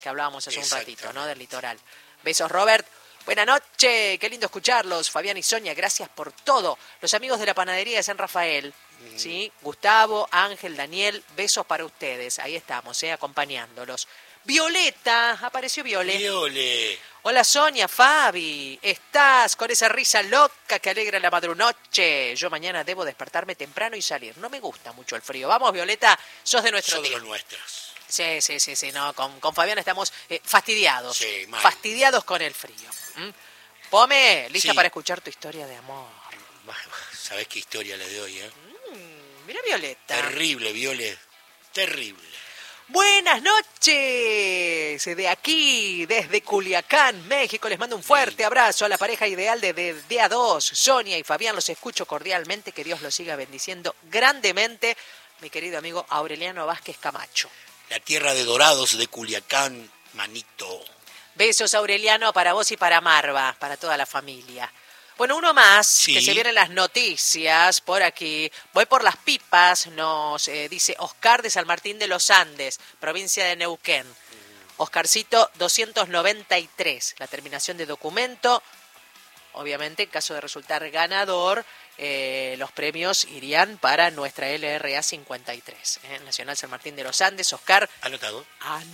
que hablábamos hace un ratito, ¿no? Del litoral. Besos, Robert. Buenas noches, qué lindo escucharlos. Fabián y Sonia, gracias por todo. Los amigos de la panadería de San Rafael, ¿sí? Gustavo, Ángel, Daniel, besos para ustedes. Ahí estamos, acompañándolos. Violeta, apareció Viole. Hola Sonia, Fabi, estás con esa risa loca que alegra la madrunoche. Yo mañana debo despertarme temprano y salir. No me gusta mucho el frío. Vamos, Violeta, sos de nuestro team. team. Sos de los nuestros. Sí, no, con Fabián estamos fastidiados. Sí, mal. Fastidiados con el frío. Pome, lista para escuchar tu historia de amor. ¿Sabés qué historia le doy, Mira Violeta. Terrible, Viole. Terrible. Buenas noches, de aquí, desde Culiacán, México, les mando un fuerte abrazo a la pareja ideal de Día 2, Sonia y Fabián, los escucho cordialmente, que Dios los siga bendiciendo grandemente, mi querido amigo Aureliano Vázquez Camacho. La tierra de dorados de Culiacán, manito. Besos, Aureliano, para vos y para Marva, para toda la familia. Bueno, uno más, que se vienen las noticias por aquí. Voy por las pipas, nos dice Oscar de San Martín de los Andes, provincia de Neuquén. Oscarcito 293, la terminación de documento. Obviamente, en caso de resultar ganador, los premios irían para nuestra LRA 53. Nacional San Martín de los Andes, Oscar. Anotado.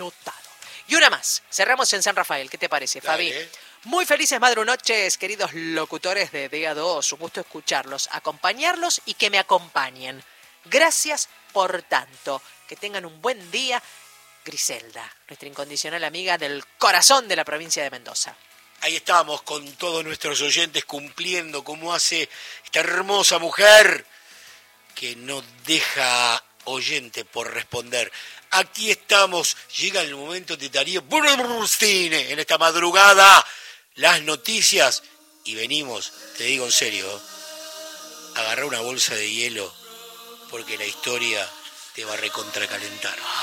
Y una más, cerramos en San Rafael, ¿qué te parece, Fabi? Muy felices madrunoches, queridos locutores de Día 2, un gusto escucharlos, acompañarlos y que me acompañen. Gracias por tanto, que tengan un buen día. Griselda, nuestra incondicional amiga del corazón de la provincia de Mendoza. Ahí estamos con todos nuestros oyentes cumpliendo como hace esta hermosa mujer que no deja oyente por responder. Aquí estamos, llega el momento de Darío Burstine en esta madrugada. Las noticias y venimos, te digo en serio, agarra una bolsa de hielo porque la historia te va a recontracalentar.